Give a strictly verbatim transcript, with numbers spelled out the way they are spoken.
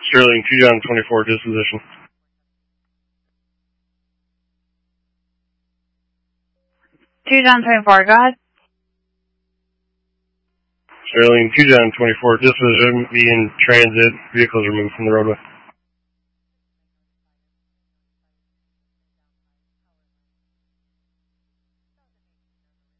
Sterling, two John twenty-four, disposition. two John twenty-four, go ahead. Sterling, two John twenty-four, disposition, be in transit, vehicles removed from the roadway.